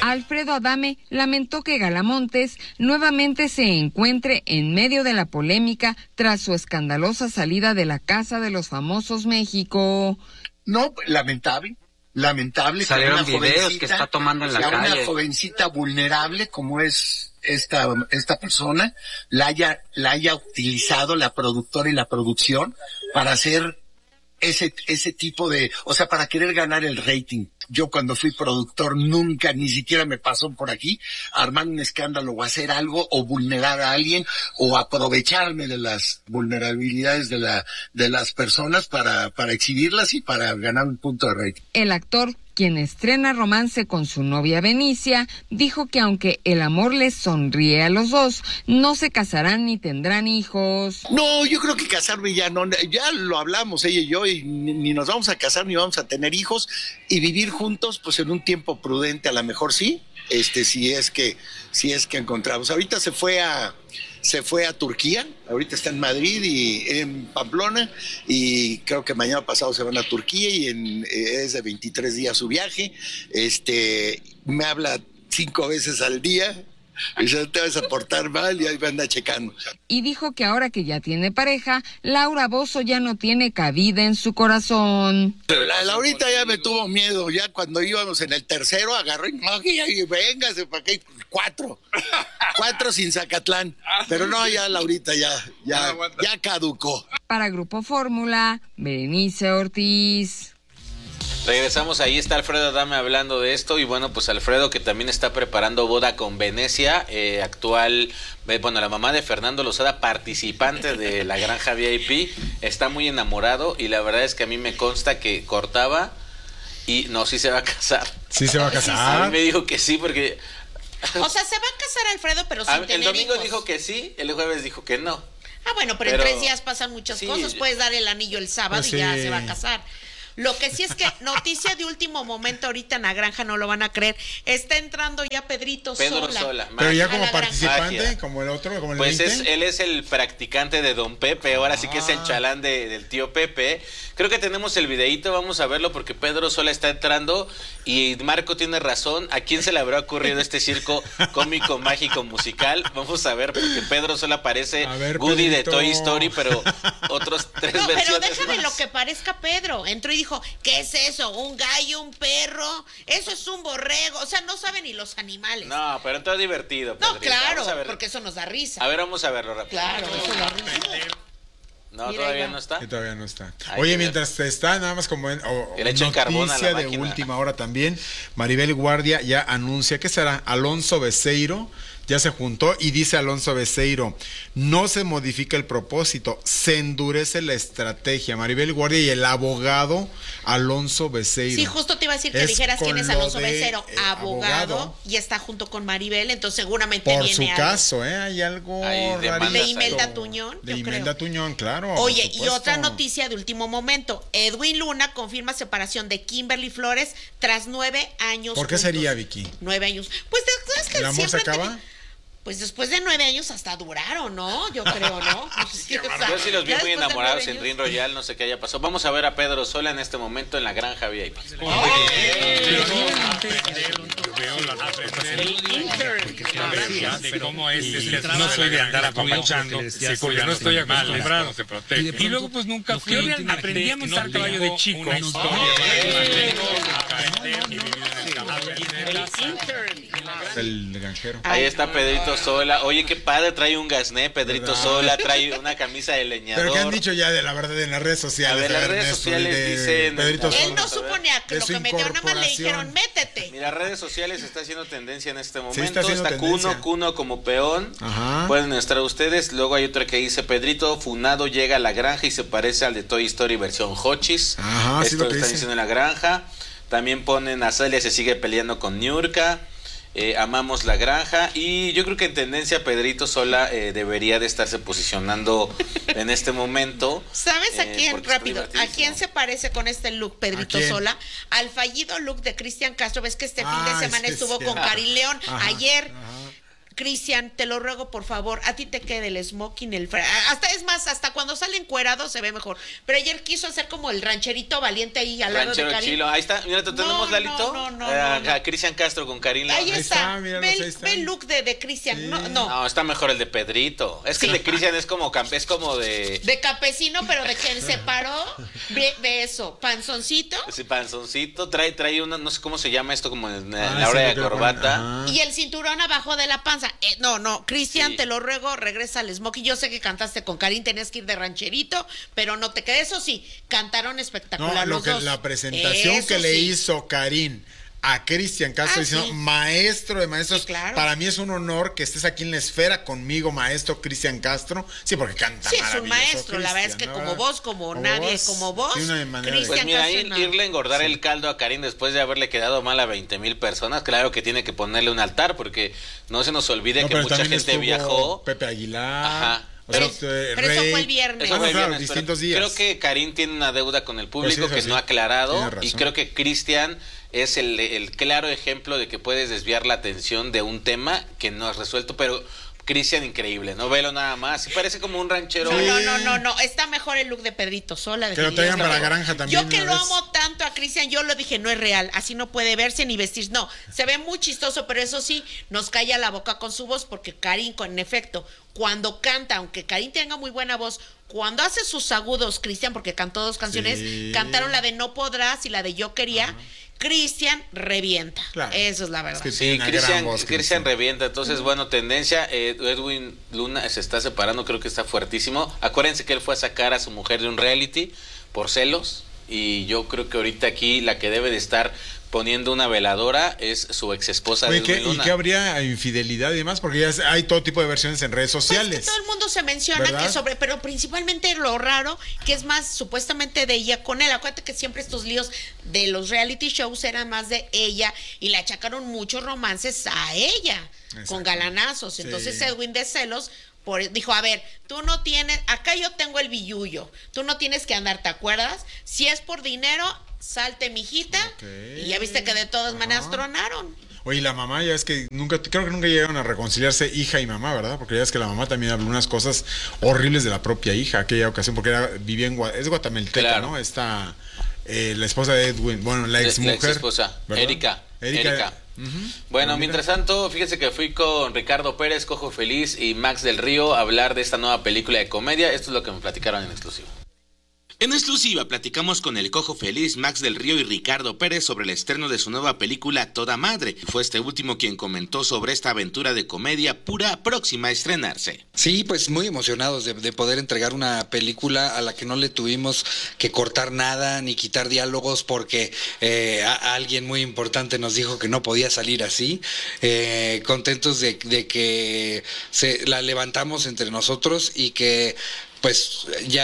Alfredo Adame lamentó que Galamontes nuevamente se encuentre en medio de la polémica tras su escandalosa salida de la Casa de los Famosos México. No, lamentable. Salieron videos que está tomando en la calle. Una jovencita vulnerable como es esta persona, la haya utilizado la productora y la producción para hacer ese tipo de, o sea, para querer ganar el rating. Yo cuando fui productor nunca, ni siquiera me pasó por aquí armar un escándalo o hacer algo o vulnerar a alguien o aprovecharme de las vulnerabilidades de las personas para exhibirlas y para ganar un punto de rating. El actor, quien estrena romance con su novia Benicia, dijo que aunque el amor les sonríe a los dos, no se casarán ni tendrán hijos. No, yo creo que casarme ya no, ya lo hablamos ella y yo, y ni nos vamos a casar ni vamos a tener hijos, y vivir juntos pues en un tiempo prudente, a lo mejor sí, si es que encontramos. Ahorita se fue a Turquía, ahorita está en Madrid y en Pamplona, y creo que mañana pasado se van a Turquía y es de 23 días su viaje. Me habla 5 veces al día. Y ya te vas a portar mal y ahí me anda checando. Y dijo que ahora que ya tiene pareja, Laura Bozzo ya no tiene cabida en su corazón. Laurita ya me tuvo miedo, ya cuando íbamos en el tercero agarró y véngase para acá, 4 sin Zacatlán. Pero no, ya Laurita ya caducó. Para Grupo Fórmula, Berenice Ortiz. Regresamos, ahí está Alfredo Adame hablando de esto, y bueno, pues Alfredo, que también está preparando boda con Venecia, la mamá de Fernando Lozada, participante de la Granja VIP, está muy enamorado, y la verdad es que a mí me consta que cortaba y no, sí se va a casar. ¿Sí se va a casar? A mí me dijo que sí, porque... O sea, se va a casar Alfredo, pero sin tener el domingo hijos. Dijo que sí, el jueves dijo que no. Bueno, pero en 3 días pasan muchas cosas, puedes dar el anillo el sábado y ya se va a casar. Lo que sí es que, noticia de último momento, ahorita en la granja no lo van a creer, está entrando ya Pedro Sola. Pero ya como participante, como el otro, como el Pues 20. él es el practicante de Don Pepe, ahora sí que es el chalán del tío Pepe. Creo que tenemos el videíto, vamos a verlo porque Pedro Sola está entrando y Marco tiene razón. ¿A quién se le habrá ocurrido este circo cómico, mágico, musical? Vamos a ver, porque Pedro Sola parece Woody de Toy Story, pero otros 3 versiones. Pero déjame más. lo que parezca Pedro. Entró y dijo, ¿qué es eso? ¿Un gallo, un perro? Eso es un borrego. O sea, no saben ni los animales. No, pero todo divertido, Pedrito. No, claro, porque eso nos da risa. A ver, vamos a verlo rápido. Claro, eso da risa. No, todavía no está. Sí, todavía no está. Oye, mientras está, nada más como noticia de última hora también, Maribel Guardia ya anuncia, ¿qué será? Alonso Beceiro ya se juntó y dice Alonso Beceiro, no se modifica el propósito, se endurece la estrategia. Maribel Guardia y el abogado Alonso Beceiro. Sí, justo te iba a decir que dijeras quién es Alonso Beceiro, abogado, y está junto con Maribel, entonces seguramente por viene su caso, hay algo de Imelda Tuñón, de Imelda Tuñón, claro. Oye, y otra noticia de último momento, Edwin Luna confirma separación de Kimberly Flores tras 9 años. ¿Por qué juntos. sería, Vicky? 9 años. Pues es que ¿el amor se acaba? Pues después de 9 años hasta duraron, ¿no? Yo creo, ¿no? Yo sí los vi muy enamorados en Ring Royal, no sé qué haya pasado. Vamos a ver a Pedro Sola en este momento en la Granja VIP. ¿Cómo es? No soy de andar apapachando, porque no estoy acostumbrado. Y luego pues nunca fui, aprendí a montar caballo de chico. El granjero. Ahí está Pedrito Sola. Oye, qué padre, trae un gasné, Pedrito Sola, trae una camisa de leñador. Pero ¿qué han dicho ya de la verdad en las redes sociales? A ver, las redes sociales dicen... Pedrito Sola. Él no suponía que lo que metió, nada más le dijeron, métete. Mira, redes sociales está haciendo tendencia en este momento. Sí, está Cuno como peón. Ajá. Pueden estar ustedes. Luego hay otra que dice, Pedrito Funado llega a la granja y se parece al de Toy Story versión Hochis. Ajá, esto lo están diciendo en la granja. También ponen a Celia se sigue peleando con Niurka. Amamos la granja. Y yo creo que en tendencia Pedrito Sola debería de estarse posicionando en este momento. ¿Sabes a quién, rápido? ¿A quién se parece con este look Pedrito Sola? Al fallido look de Cristian Castro. Ves que este fin de semana estuvo con Karin León. Ayer Cristian, te lo ruego, por favor, a ti te queda el smoking, hasta cuando sale encuerado se ve mejor. Pero ayer quiso hacer como el rancherito valiente ahí al lado de Karin. Chilo, ahí está, mira, tenemos Lalito. A Cristian Castro con Karin. Ahí está, ve el look de Cristian. No, está mejor el de Pedrito. Es que el de Cristian es como de... De campesino, pero de quien se paró, ve eso, panzoncito. Sí, panzoncito, trae una, no sé cómo se llama esto, como en la hora de corbata. Y el cinturón abajo de la panza. Cristian, te lo ruego, regresa al smoking. Yo sé que cantaste con Karin, tenías que ir de rancherito, pero no te quedes. Eso sí, cantaron espectacular los dos. La presentación que le hizo Karin a Cristian Castro diciendo maestro de maestros. Sí, claro. Para mí es un honor que estés aquí en la esfera conmigo, maestro Cristian Castro. Sí, porque canta maravilloso. Sí, es un maestro. La verdad es que como vos, como nadie, como vos. Pues mira, irle a engordar el caldo a Karin después de haberle quedado mal a 20,000 personas, claro que tiene que ponerle un altar, porque no se nos olvide que mucha gente viajó. Pepe Aguilar. Ajá. Pero eso fue el viernes. Distintos días. Creo que Karin tiene una deuda con el público que no ha aclarado, y creo que Cristian es el claro ejemplo de que puedes desviar la atención de un tema que no has resuelto, pero Cristian increíble, no velo nada más, sí parece como un ranchero. No, está mejor el look de Pedrito Sola. Que lo traigan para la granja también. Yo que lo amo tanto a Cristian, yo lo dije, no es real, así no puede verse ni vestir. No, se ve muy chistoso, pero eso sí, nos calla la boca con su voz, porque Karin, en efecto, cuando canta, aunque Karin tenga muy buena voz, cuando hace sus agudos, Cristian, porque cantó 2 canciones, cantaron la de No Podrás y la de Yo Quería. Cristian revienta, claro. Eso es la verdad. Es que Cristian revienta. Entonces, bueno, tendencia, Edwin Luna se está separando, creo que está fuertísimo. Acuérdense que él fue a sacar a su mujer de un reality por celos, y yo creo que ahorita aquí la que debe de estar poniendo una veladora es su ex esposa. ¿Y qué habría infidelidad y demás? Porque ya hay todo tipo de versiones en redes sociales. Pues que todo el mundo se menciona, ¿verdad? Pero principalmente lo raro, que es más supuestamente de ella con él. Acuérdate que siempre estos líos de los reality shows eran más de ella, y le achacaron muchos romances a ella. Exacto. Con galanazos. Entonces Edwin, de celos, dijo, a ver, tú no tienes, acá yo tengo el billullo, tú no tienes que andar, ¿te acuerdas? Si es por dinero, salte, mijita. Y ya viste que de todas maneras tronaron. Oye, la mamá, ya es que creo que nunca llegaron a reconciliarse hija y mamá, ¿verdad? Porque ya es que la mamá también habló unas cosas horribles de la propia hija aquella ocasión, porque vivía es guatemalteca, claro, ¿no? Esta, la esposa de Edwin, bueno, la ex mujer. La ex esposa, Erika. Bueno, mientras tanto, fíjense que fui con Ricardo Pérez, Cojo Feliz y Max del Río a hablar de esta nueva película de comedia. Esto es lo que me platicaron en exclusiva. En exclusiva platicamos con el Cojo Feliz, Max del Río y Ricardo Pérez sobre el estreno de su nueva película Toda Madre. Fue este último quien comentó sobre esta aventura de comedia pura próxima a estrenarse. Sí, pues muy emocionados de poder entregar una película a la que no le tuvimos que cortar nada ni quitar diálogos, porque alguien muy importante nos dijo que no podía salir así. Contentos de que la levantamos entre nosotros y que pues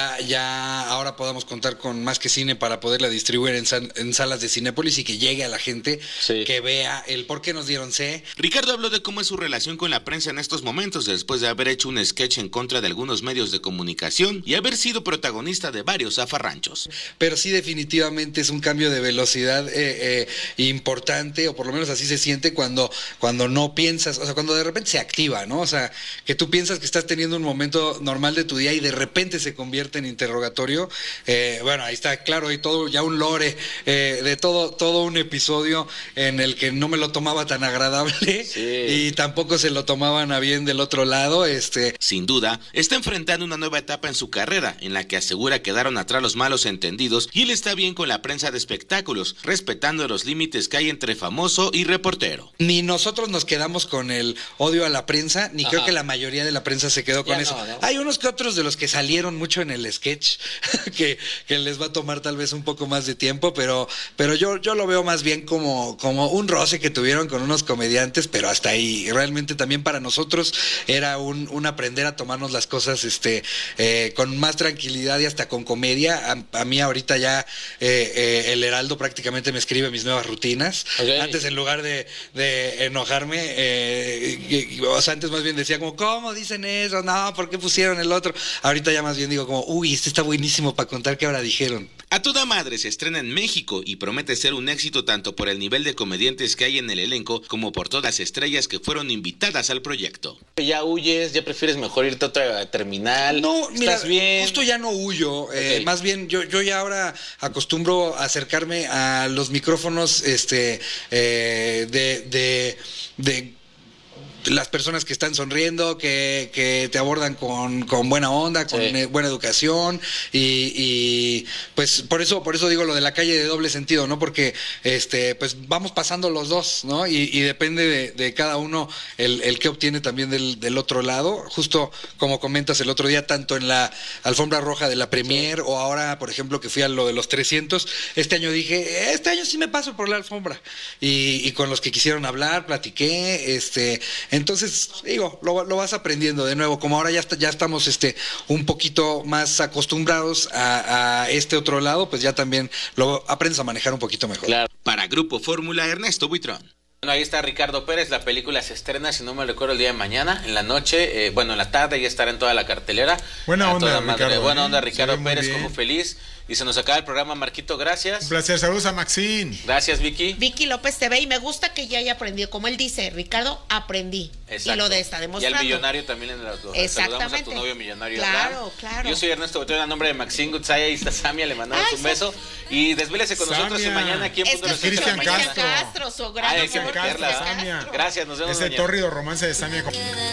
ya ahora podamos contar con Más que Cine para poderla distribuir en salas de Cinépolis y que llegue a la gente, que vea el por qué nos dieron C. Ricardo habló de cómo es su relación con la prensa en estos momentos, después de haber hecho un sketch en contra de algunos medios de comunicación y haber sido protagonista de varios zafarranchos. Pero sí, definitivamente es un cambio de velocidad importante, o por lo menos así se siente cuando no piensas, o sea, cuando de repente se activa, ¿no? O sea, que tú piensas que estás teniendo un momento normal de tu día y de repente se convierte en interrogatorio. Bueno, ahí está claro, hay todo ya un lore de todo un episodio en el que no me lo tomaba tan agradable, y tampoco se lo tomaban a bien del otro lado. Sin duda, está enfrentando una nueva etapa en su carrera, en la que asegura quedaron atrás los malos entendidos y él está bien con la prensa de espectáculos, respetando los límites que hay entre famoso y reportero. Ni nosotros nos quedamos con el odio a la prensa, ni creo que la mayoría de la prensa se quedó con eso. No. Hay unos que otros de los que salieron mucho en el sketch que les va a tomar tal vez un poco más de tiempo, pero yo lo veo más bien como un roce que tuvieron con unos comediantes, pero hasta ahí. Realmente también para nosotros era un aprender a tomarnos las cosas con más tranquilidad y hasta con comedia. A mí ahorita ya el Heraldo prácticamente me escribe mis nuevas rutinas. Antes, en lugar de enojarme, o sea, antes más bien decía como, ¿cómo dicen eso? No, ¿por qué pusieron el otro? Ahorita ahorita ya más bien digo como, uy, este está buenísimo para contar qué ahora dijeron. A Toda Madre se estrena en México y promete ser un éxito tanto por el nivel de comediantes que hay en el elenco como por todas las estrellas que fueron invitadas al proyecto. ¿Ya huyes? ¿Ya prefieres mejor irte a otra terminal? No, mira, ¿estás bien? justo ya no huyo. Okay. Más bien, yo ya ahora acostumbro a acercarme a los micrófonos de las personas que están sonriendo, que te abordan con buena onda, con buena educación y pues por eso digo lo de la calle de doble sentido, ¿no? Porque pues vamos pasando los dos, ¿no? Y depende de cada uno el que obtiene también del otro lado. Justo como comentas el otro día, tanto en la alfombra roja de la premier o ahora, por ejemplo, que fui a lo de los 300, este año dije, este año sí me paso por la alfombra. Y con los que quisieron hablar, platiqué, entonces, digo, lo vas aprendiendo de nuevo, como ahora ya estamos un poquito más acostumbrados a este otro lado, pues ya también lo aprendes a manejar un poquito mejor. Claro. Para Grupo Fórmula, Ernesto Buitrón. Bueno, ahí está Ricardo Pérez, la película se estrena, si no me recuerdo, el día de mañana, en la noche, en la tarde ya estará en toda la cartelera. Buena onda, Ricardo. Buena onda, Ricardo Pérez, como feliz. Y se nos acaba el programa, Marquito, gracias. Un placer, saludos a Maxine. Gracias, Vicky. Vicky López TV, y me gusta que ya haya aprendido, como él dice, Ricardo, aprendí. Exacto. Y lo está demostrando. Y al millonario también, saludamos a tu novio millonario. Claro. Yo soy Ernesto Buitrón, a nombre de Maxine Gutzaya, y está Samia, le mandamos un beso. Y desvélese con nosotros y mañana aquí en Punto de Cristian Castro. Castro, su gran Gracias, nos vemos Samia. Gracias, nos vemos Ese mañana. tórrido romance de Samia.